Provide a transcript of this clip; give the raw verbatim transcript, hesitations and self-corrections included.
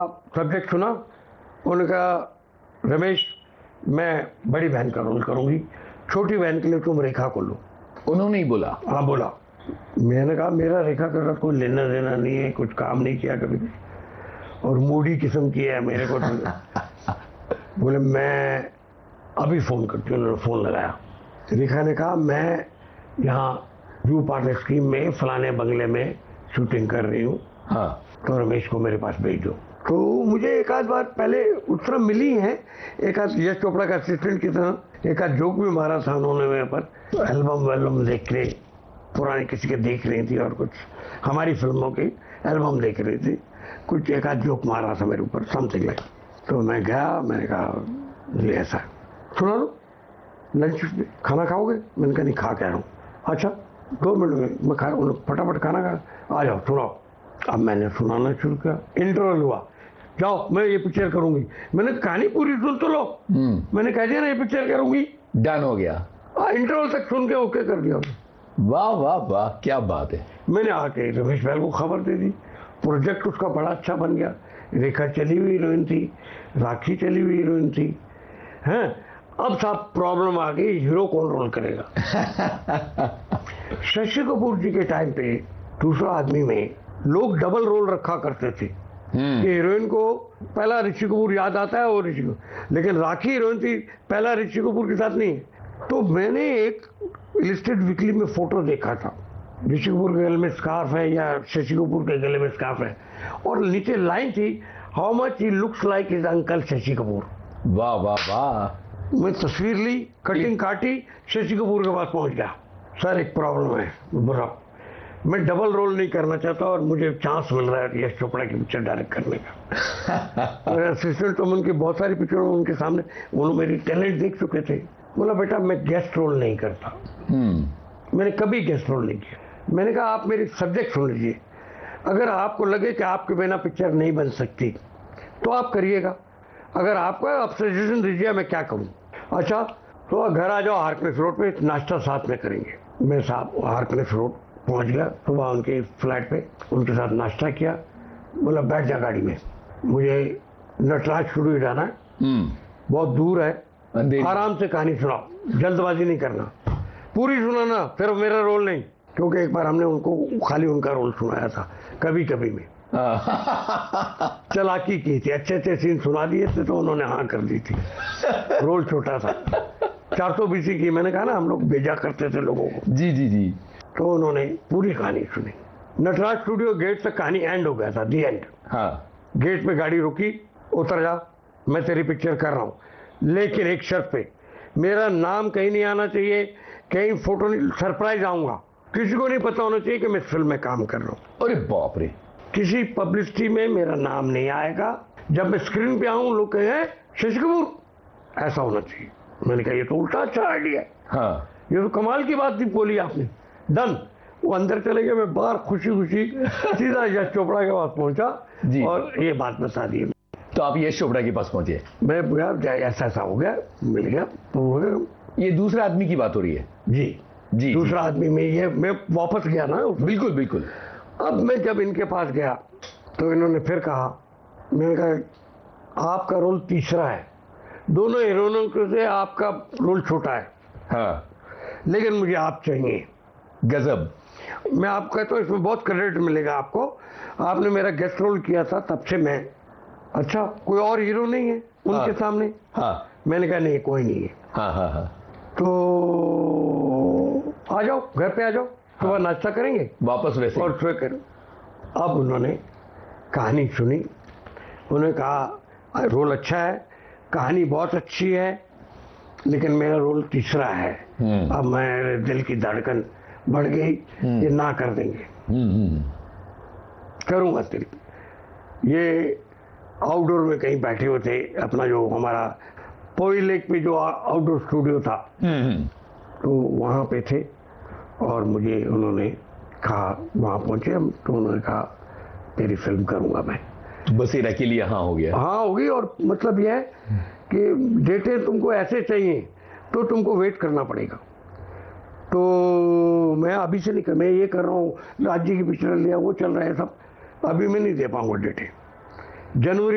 Subject सुना, उन्होंने कहा रमेश मैं बड़ी बहन का रोल करूंगी, छोटी बहन के लिए तुम रेखा को लो। उन्होंने ही बोला? हाँ बोला। मैंने कहा मेरा रेखा का साथ कोई लेना देना नहीं है, कुछ काम नहीं किया कभी और मूडी किस्म की है मेरे को तो। बोले मैं अभी फ़ोन करती हूँ। उन्होंने फ़ोन लगाया। रेखा ने कहा मैं यहाँ जू पार्टनर स्कीम में फलाने बंगले में शूटिंग कर रही हूँ, हाँ तो रमेश को मेरे पास भेज दो। तो मुझे एक आध बार पहले उस तरह मिली है, एक आध यश चोपड़ा का असिस्टेंट की तरह एक आध जोक भी मारा था उन्होंने मेरे पर। तो एल्बम वेल्बम देख रहे, पुराने किसी के देख रही थी और कुछ हमारी फिल्मों की एल्बम देख रही थी, कुछ एक आध जोक मारा था मेरे ऊपर, समथिंग लाइक। तो मैं गया, मैंने कहा ये ऐसा सुना लो, लंच खाना खाओगे? मैंने कहा नहीं खा के आया हूँ। अच्छा दो मिनट में मैं खा, फटाफट खाना खा, आ जाओ सुनाओ। अब मैंने सुनाना शुरू किया, इंटरवल हुआ, जाओ मैं ये पिक्चर करूंगी। मैंने कहानी पूरी सुन तो लो, मैंने कह दिया ना ये पिक्चर करूंगी, डन हो गया। इंटरवल तक सुन के ओके कर दिया। वाह वाह वाह, क्या बात है। मैंने आके रमेश भाई को खबर दे दी, प्रोजेक्ट उसका बड़ा अच्छा बन गया। रेखा चली हुई हीरोइन थी, राखी चली हुई हीरोइन थी, हैं। अब साहब प्रॉब्लम आ गई, हीरो कौन रोल करेगा। शशि कपूर जी के टाइम पे दूसरा आदमी में लोग डबल रोल रखा करते थे कि हीरोइन को पहला ऋषि कपूर याद आता है और ऋषि कपूर, लेकिन राखी हीरोइन थी, पहला ऋषि कपूर के साथ नहीं। तो मैंने एक इलस्ट्रेट वीकली में फोटो देखा था, ऋषि कपूर के गले में स्कार्फ है या शशि कपूर के गले में स्कार्फ है, और नीचे लाइन थी how much he looks like his uncle Shashi Kapoor. वाह वाह वाह। मैं तस्वीर ली, कटिंग काटी, शशि कपूर के पास पहुंच गया। सर एक प्रॉब्लम है बुरा, मैं डबल रोल नहीं करना चाहता और मुझे चांस मिल रहा है यश चोपड़ा की पिक्चर डायरेक्ट करने का। मेरे असिस्टेंट तो उनकी बहुत सारी पिक्चरों में उनके सामने उन्होंने मेरी टैलेंट देख चुके थे। बोला बेटा मैं गेस्ट रोल नहीं करता, मैंने कभी गेस्ट रोल नहीं किया। मैंने कहा आप मेरी सब्जेक्ट सुन लीजिए, अगर आपको लगे कि आपके बिना पिक्चर नहीं बन सकती तो आप करिएगा, अगर आपका आप सजेशन दीजिए मैं क्या करूँ। अच्छा तो घर आ जाओ, हारकनेस रोड पे नाश्ता साथ में करेंगे। मैं साहब हारकनेस रोड पहुंच गया, सुबह उनके फ्लैट पे उनके साथ नाश्ता किया। बोला बैठ जा गाड़ी में, मुझे नटराज स्टूडियो जाना है, बहुत दूर है, आराम से कहानी सुनाओ, जल्दबाजी नहीं करना, पूरी सुनाना, फिर मेरा रोल नहीं। क्योंकि एक बार हमने उनको खाली उनका रोल सुनाया था कभी कभी में। चलाकी की थी, अच्छे अच्छे सीन सुना दिए थे तो उन्होंने हाँ कर दी थी। रोल छोटा था, चार सौ बीसी की, मैंने कहा ना हम लोग भेजा करते थे लोगों को। जी जी जी। तो उन्होंने पूरी कहानी सुनी। नटराज स्टूडियो गेट तक कहानी एंड हो गया था, दी एंड। हाँ। गेट पे गाड़ी रुकी, उतर जा, मैं तेरी पिक्चर कर रहा हूँ, लेकिन एक शर्त पे, मेरा नाम कहीं नहीं आना चाहिए, कहीं फोटो नहीं, सरप्राइज आऊंगा, किसी को नहीं पता होना चाहिए कि मैं फिल्म में काम कर रहा हूँ। अरे बाप रे। किसी पब्लिसिटी में मेरा नाम नहीं आएगा, जब मैं स्क्रीन पे आऊं लोग कहें शशि कपूर, ऐसा होना चाहिए। मैंने कहा ये तो उल्टा अच्छा आइडिया है। हाँ। ये तो कमाल की बात थी बोली आपने, डन। वो अंदर चले गए, मैं बाहर खुशी खुशी सीधा यश चोपड़ा के पास पहुंचा और ये बात बता दी। तो आप यश चोपड़ा के पास पहुंचे? मैं ऐसा ऐसा हो गया, मिल गया, तो ये दूसरा आदमी की बात हो रही है? जी जी। दूसरा आदमी में ये मैं वापस गया ना। बिल्कुल बिल्कुल। अब मैं जब इनके पास गया तो इन्होंने फिर कहा, मैंने कहा आपका रोल तीसरा है, दोनों हीरोइनों से आपका रोल छोटा है, हाँ, लेकिन मुझे आप चाहिए। गजब। मैं आपको कहता हूँ इसमें बहुत क्रेडिट मिलेगा आपको, आपने मेरा गेस्ट रोल किया था तब से मैं, अच्छा कोई और हीरो नहीं है उनके हाँ, सामने? हाँ। मैंने कहा नहीं कोई नहीं है। हाँ हाँ हाँ। तो आ जाओ घर पे आ जाओ, सुबह हाँ, नाश्ता करेंगे वापस वैसे और फिर करो। अब उन्होंने कहानी सुनी, उन्होंने कहा रोल अच्छा है, कहानी बहुत अच्छी है, लेकिन मेरा रोल तीसरा है। अब मेरे दिल की धड़कन बढ़ गई, ये ना कर देंगे। करूँगा तेरी। ये आउटडोर में कहीं बैठे हुए थे, अपना जो हमारा पोई लेक पे जो आउटडोर स्टूडियो था तो वहाँ पे थे, और मुझे उन्होंने कहा, वहाँ पहुँचे हम तो उन्होंने कहा तेरी फिल्म करूँगा मैं। बस ये के लिए यहाँ हो गया? हाँ होगी, और मतलब यह है कि डेटें तुमको ऐसे चाहिए तो तुमको वेट करना पड़ेगा। तो मैं अभी से नहीं कर, मैं ये कर रहा हूँ, राज्य की पिक्चर लिया वो चल रहा है सब, अभी मैं नहीं दे पाऊँगा डेटें। जनवरी